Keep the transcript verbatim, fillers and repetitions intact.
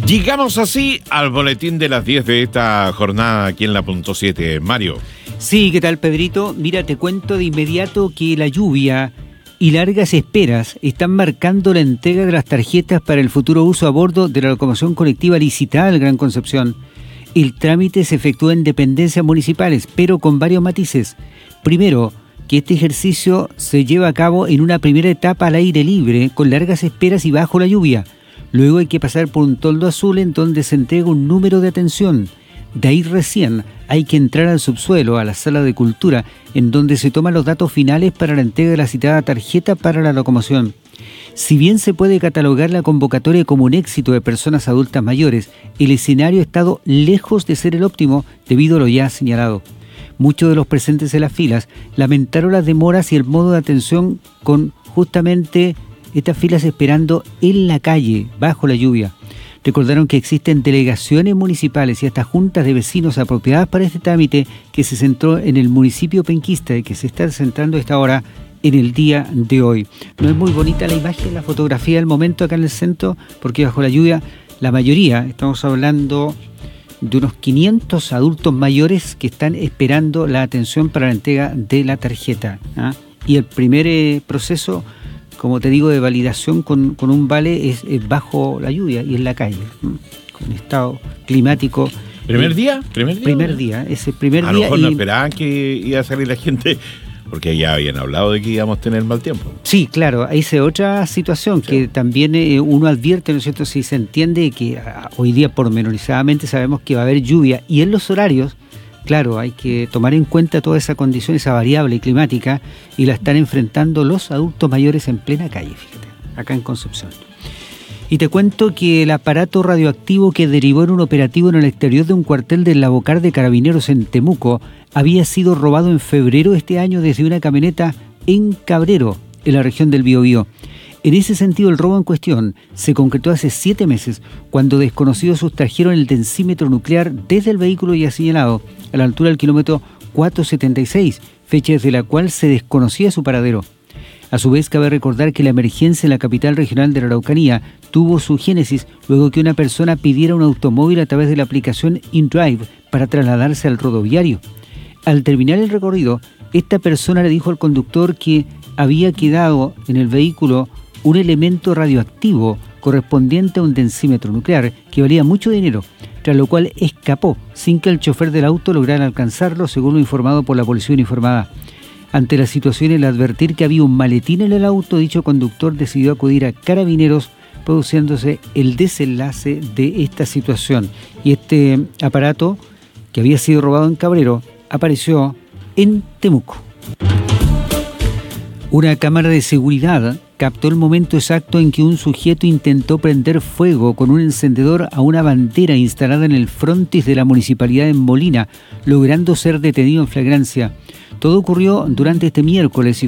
Llegamos así al boletín de las diez de esta jornada aquí en la punto siete. Mario. Sí, ¿qué tal, Pedrito? Mira, te cuento de inmediato que la lluvia y largas esperas están marcando la entrega de las tarjetas para el futuro uso a bordo de la locomoción colectiva licitada al Gran Concepción. El trámite se efectúa en dependencias municipales, pero con varios matices. Primero, que este ejercicio se lleva a cabo en una primera etapa al aire libre, con largas esperas y bajo la lluvia. Luego hay que pasar por un toldo azul en donde se entrega un número de atención. De ahí recién hay que entrar al subsuelo, a la sala de cultura, en donde se toman los datos finales para la entrega de la citada tarjeta para la locomoción. Si bien se puede catalogar la convocatoria como un éxito de personas adultas mayores, el escenario ha estado lejos de ser el óptimo debido a lo ya señalado. Muchos de los presentes en las filas lamentaron las demoras y el modo de atención con justamente estas filas esperando en la calle, bajo la lluvia. Recordaron que existen delegaciones municipales y hasta juntas de vecinos apropiadas para este trámite que se centró en el municipio penquista y que se está centrando a esta hora en el día de hoy. No es muy bonita la imagen, la fotografía del momento acá en el centro, porque bajo la lluvia la mayoría, estamos hablando de unos quinientos adultos mayores que están esperando la atención para la entrega de la tarjeta, ¿ah? Y el primer eh, proceso, como te digo, de validación con, con un vale es, es bajo la lluvia y en la calle, ¿no? Con estado climático. ¿Primer día? ¿Primer día? Primer día, ese primer a día. A lo mejor y... no esperaban que iba a salir la gente, porque ya habían hablado de que íbamos a tener mal tiempo. Sí, claro, ahí se otra situación sí. que también eh, uno advierte, ¿no es cierto? Si se entiende que ah, hoy día pormenorizadamente sabemos que va a haber lluvia y en los horarios, claro, hay que tomar en cuenta toda esa condición, esa variable climática, y la están enfrentando los adultos mayores en plena calle, fíjate, acá en Concepción. Y te cuento que el aparato radioactivo que derivó en un operativo en el exterior de un cuartel del Lavocar de Carabineros en Temuco había sido robado en febrero de este año desde una camioneta en Cabrero, en la región del Biobío. En ese sentido, el robo en cuestión se concretó hace siete meses, cuando desconocidos sustrajeron el densímetro nuclear desde el vehículo ya señalado, a la altura del kilómetro cuatrocientos setenta y seis, fecha desde la cual se desconocía su paradero. A su vez, cabe recordar que la emergencia en la capital regional de la Araucanía tuvo su génesis luego que una persona pidiera un automóvil a través de la aplicación InDrive para trasladarse al rodoviario. Al terminar el recorrido, esta persona le dijo al conductor que había quedado en el vehículo un elemento radioactivo correspondiente a un densímetro nuclear que valía mucho dinero, tras lo cual escapó sin que el chofer del auto lograra alcanzarlo, según lo informado por la policía uniformada. Ante la situación, al advertir que había un maletín en el auto, dicho conductor decidió acudir a Carabineros, produciéndose el desenlace de esta situación. Y este aparato, que había sido robado en Cabrero, apareció en Temuco. Una cámara de seguridad captó el momento exacto en que un sujeto intentó prender fuego con un encendedor a una bandera instalada en el frontis de la municipalidad de Molina, logrando ser detenido en flagrancia. Todo ocurrió durante este miércoles y